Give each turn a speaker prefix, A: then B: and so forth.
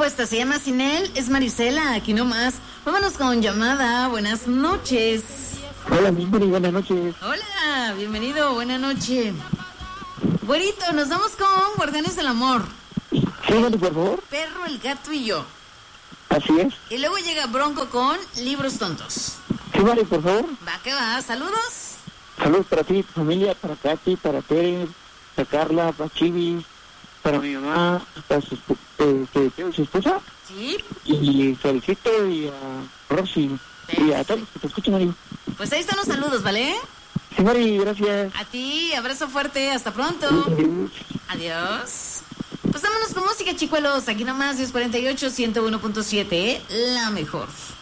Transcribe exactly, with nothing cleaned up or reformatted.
A: propuesta se llama Sin él, es Marisela, aquí nomás. Vámonos con llamada, buenas noches.
B: Hola, mi Mari, buenas noches.
A: Hola, bienvenido, buena noche. Güerito, nos vamos con Guardianes del Amor.
B: Sí, Mari, por favor.
A: Perro, el gato y yo.
B: Así es.
A: Y luego llega Bronco con Libros Tontos.
B: Sí, Mari, por favor.
A: Va que va, saludos.
B: Saludos para ti, tu familia, para Katy, para Tere, para Carla, para Chivis, para mi mamá, para su, eh, que, su esposa.
A: Sí.
B: Y Felicito y a Rosy. Y a todos los que te escuchan, Mari.
A: Pues ahí están los saludos, ¿vale?
B: Sí, Mari, gracias.
A: A ti, abrazo fuerte, hasta pronto.
B: Adiós.
A: Adiós. Pues vámonos con música, chicuelos. Aquí nomás, diez cuarenta y ocho, ciento uno punto siete, la mejor.